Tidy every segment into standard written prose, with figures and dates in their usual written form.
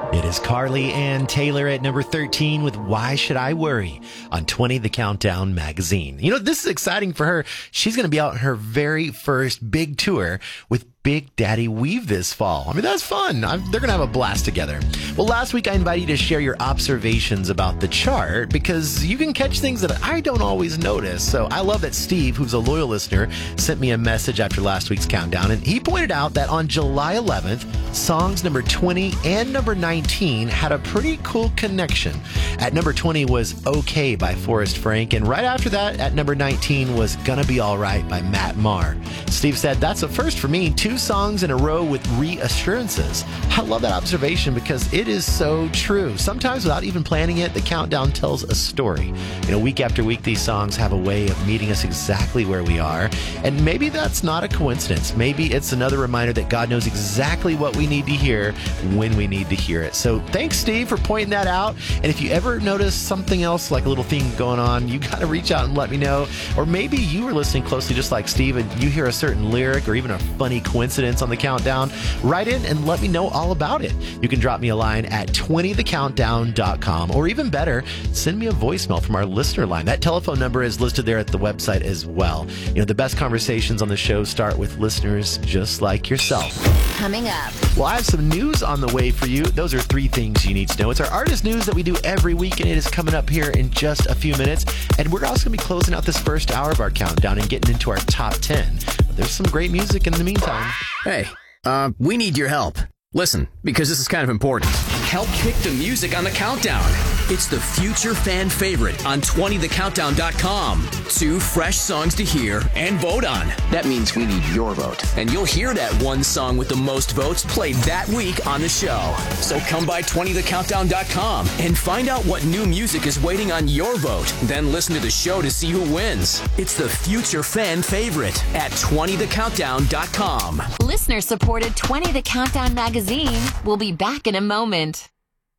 It is Carly Ann Taylor at number 13 with Why Should I Worry on 20 The Countdown magazine. You know, this is exciting for her. She's going to be out on her very first big tour with Big Daddy Weave this fall. I mean, that's fun. They're going to have a blast together. Well, last week I invited you to share your observations about the chart because you can catch things that I don't always notice. So I love that Steve, who's a loyal listener, sent me a message after last week's countdown, and he pointed out that on July 11th, songs number 20 and number 19 had a pretty cool connection. At number 20 was Okay by Forrest Frank, and right after that, at number 19 was Gonna Be Alright by Matt Maher. Steve said, that's a first for me, 2 songs in a row with reassurances. I love that observation because it is so true. Sometimes without even planning it, the countdown tells a story. You know, week after week, these songs have a way of meeting us exactly where we are. And maybe that's not a coincidence. Maybe it's another reminder that God knows exactly what we need to hear when we need to hear it. So thanks, Steve, for pointing that out. And if you ever notice something else, like a little thing going on, you got to reach out and let me know. Or maybe you were listening closely just like Steve and you hear a certain lyric or even a funny coincidence on the countdown. Write in and let me know all about it. You can drop me a line at 20thecountdown.com, or even better, send me a voicemail from our listener line. That telephone number is listed there at the website as well. You know, the best conversations on the show start with listeners just like yourself. Coming up. Well, I have some news on the way for you. Those are 3 things you need to know. It's our artist news that we do every week, and it is coming up here in just a few minutes. And we're also going to be closing out this first hour of our countdown and getting into our top 10. But there's some great music in the meantime. Hey, we need your help. Listen, because this is kind of important. Help pick the music on the countdown. It's the future fan favorite on 20thecountdown.com. 2 fresh songs to hear and vote on. That means we need your vote. And you'll hear that one song with the most votes played that week on the show. So come by 20thecountdown.com and find out what new music is waiting on your vote. Then listen to the show to see who wins. It's the future fan favorite at 20thecountdown.com. Listener-supported 20 The Countdown magazine will be back in a moment.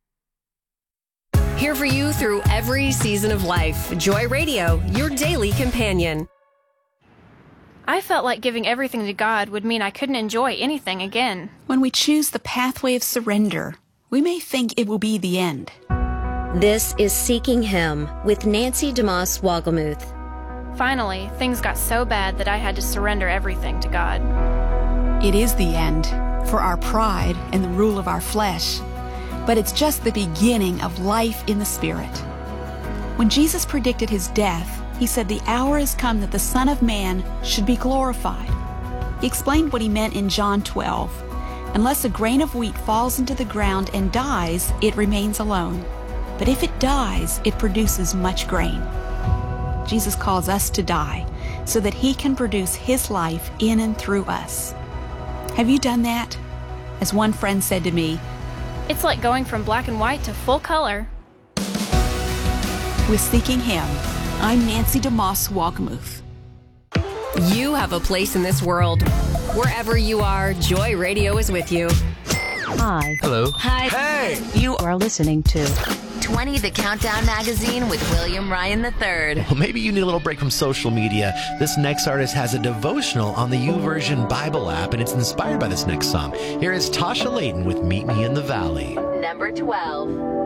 Here for you through every season of life. Joy Radio, your daily companion. I felt like giving everything to God would mean I couldn't enjoy anything again. When we choose the pathway of surrender, we may think it will be the end. This is Seeking Him with Nancy DeMoss Wogelmuth. Finally, things got so bad that I had to surrender everything to God. It is the end for our pride and the rule of our flesh, but it's just the beginning of life in the Spirit. When Jesus predicted his death, he said the hour has come that the Son of Man should be glorified. He explained what he meant in John 12. Unless a grain of wheat falls into the ground and dies, it remains alone. But if it dies, it produces much grain. Jesus calls us to die so that he can produce his life in and through us. Have you done that? As one friend said to me, It's like going from black and white to full color. with Seeking Him, I'm Nancy DeMoss Wogelmuth. You have a place in this world. Wherever you are, Joy Radio is with you. Hi. Hello. Hi. Hey! You are listening to 20 The Countdown magazine with William Ryan III. Well, maybe you need a little break from social media. This next artist has a devotional on the YouVersion Bible app, and it's inspired by this next song. Here is Tasha Layton with Meet Me in the Valley. Number 12.